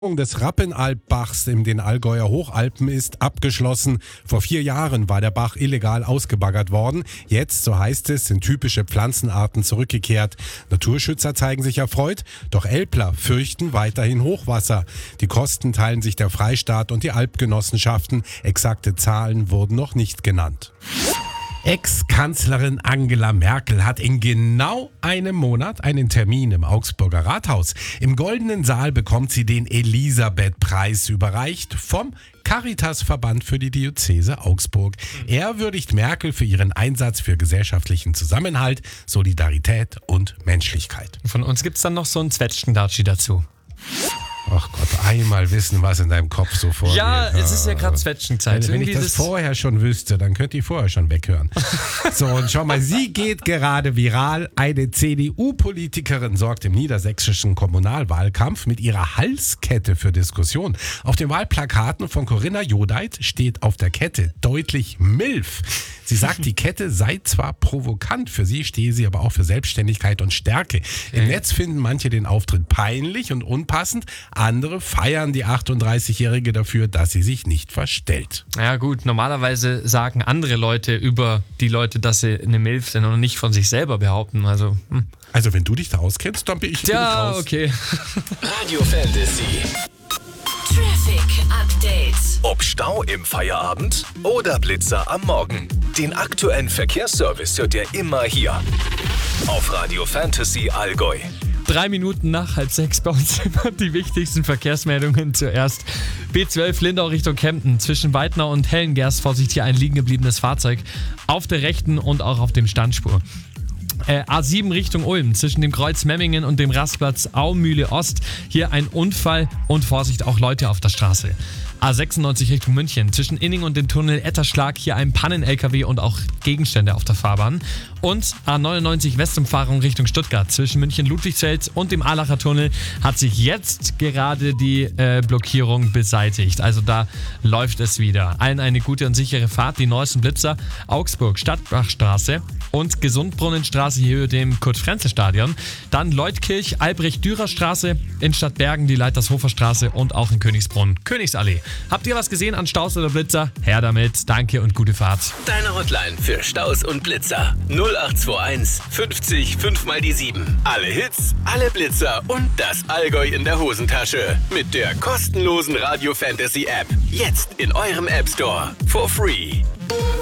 Des Rappenalpbachs in den Allgäuer Hochalpen ist abgeschlossen. Vor 4 Jahren war der Bach illegal ausgebaggert worden. Jetzt, so heißt es, sind typische Pflanzenarten zurückgekehrt. Naturschützer zeigen sich erfreut, doch Älpler fürchten weiterhin Hochwasser. Die Kosten teilen sich der Freistaat und die Alpgenossenschaften. Exakte Zahlen wurden noch nicht genannt. Ex-Kanzlerin Angela Merkel hat in genau einem Monat einen Termin im Augsburger Rathaus. Im Goldenen Saal bekommt sie den Elisabeth-Preis überreicht vom Caritas-Verband für die Diözese Augsburg. Er würdigt Merkel für ihren Einsatz für gesellschaftlichen Zusammenhalt, Solidarität und Menschlichkeit. Von uns gibt's dann noch so einen Zwetschgendatschi dazu. Ach Gott, einmal wissen, was in deinem Kopf so vorgeht. Ja, es ist ja gerade Zwetschgenzeit. Wenn ich das vorher schon wüsste, dann könnt ihr vorher schon weghören. So, und schau mal, sie geht gerade viral. Eine CDU-Politikerin sorgt im niedersächsischen Kommunalwahlkampf mit ihrer Halskette für Diskussion. Auf den Wahlplakaten von Corinna Jodeit steht auf der Kette deutlich MILF. Sie sagt, die Kette sei zwar provokant, für sie stehe sie aber auch für Selbstständigkeit und Stärke. Im Netz finden manche den Auftritt peinlich und unpassend. Andere feiern die 38-Jährige dafür, dass sie sich nicht verstellt. Ja gut, normalerweise sagen andere Leute über die Leute, dass sie eine Milf sind und nicht von sich selber behaupten. Also wenn du dich da auskennst, dann bin ich nicht raus. Ja, okay. Radio Fantasy. Traffic Update. Ob Stau im Feierabend oder Blitzer am Morgen. Den aktuellen Verkehrsservice hört ihr immer hier. Auf Radio Fantasy Allgäu. 3 Minuten nach 5:30 bei uns immer die wichtigsten Verkehrsmeldungen zuerst. B12 Lindau Richtung Kempten. Zwischen Weidnau und Hellengerst vorsichtig hier ein liegen gebliebenes Fahrzeug. Auf der rechten und auch auf dem Standspur. A7 Richtung Ulm, zwischen dem Kreuz Memmingen und dem Rastplatz Aumühle Ost. Hier ein Unfall und Vorsicht, auch Leute auf der Straße. A96 Richtung München, zwischen Inning und dem Tunnel Etterschlag, hier ein Pannen-LKW und auch Gegenstände auf der Fahrbahn. Und A99 Westumfahrung Richtung Stuttgart, zwischen München-Ludwigsfeld und dem Aalacher Tunnel hat sich jetzt gerade die Blockierung beseitigt. Also da läuft es wieder. Allen eine gute und sichere Fahrt. Die neuesten Blitzer: Augsburg Stadtbachstraße und Gesundbrunnenstraße hier über dem Kurt-Frenzel-Stadion. Dann Leutkirch, Albrecht-Dürer-Straße, in Stadtbergen die Leitershofer-Straße und auch in Königsbrunn, Königsallee. Habt ihr was gesehen an Staus oder Blitzer? Her damit. Danke und gute Fahrt. Deine Hotline für Staus und Blitzer. 0821 50 5 mal die 7. Alle Hits, alle Blitzer und das Allgäu in der Hosentasche. Mit der kostenlosen Radio Fantasy App. Jetzt in eurem App Store. For free.